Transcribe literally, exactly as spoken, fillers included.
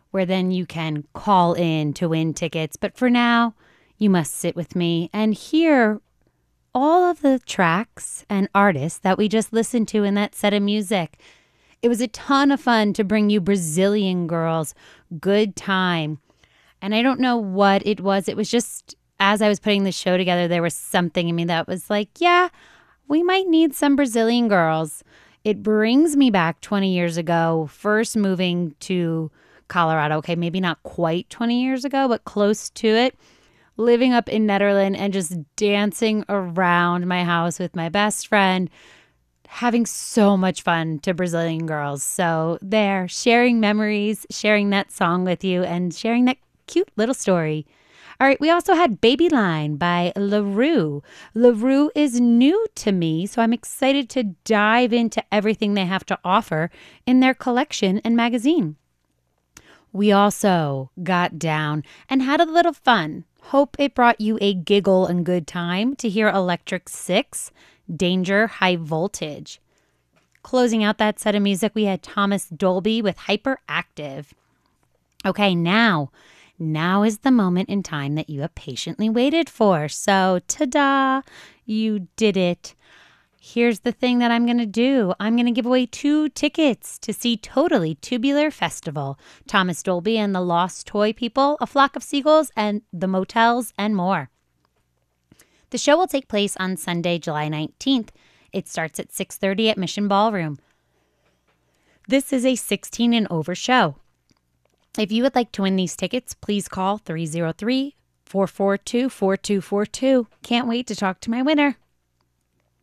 where then you can call in to win tickets. But for now, you must sit with me and hear all of the tracks and artists that we just listened to in that set of music. It was a ton of fun to bring you Brazilian Girls, Good Time. And I don't know what it was. It was just, as I was putting the show together, there was something in me that was like, yeah, we might need some Brazilian Girls. It brings me back twenty years ago, first moving to Colorado. Okay, maybe not quite twenty years ago, but close to it. Living up in Nederland and just dancing around my house with my best friend, having so much fun to Brazilian Girls. So there, sharing memories, sharing that song with you, and sharing that cute little story. All right, we also had Baby Line by LaRue. LaRue is new to me, so I'm excited to dive into everything they have to offer in their collection and magazine. We also got down and had a little fun. Hope it brought you a giggle and good time to hear Electric Six, Danger High Voltage. Closing out that set of music, we had Thomas Dolby with Hyperactive. Okay, now, now is the moment in time that you have patiently waited for. So, ta-da, you did it. Here's the thing that I'm going to do. I'm going to give away two tickets to see Totally Tubular Festival, Thomas Dolby and the Lost Toy People, A Flock of Seagulls, and the Motels, and more. The show will take place on Sunday, July nineteenth. It starts at six thirty at Mission Ballroom. This is a sixteen and over show. If you would like to win these tickets, please call three oh three, four four two, four two four two. Can't wait to talk to my winner.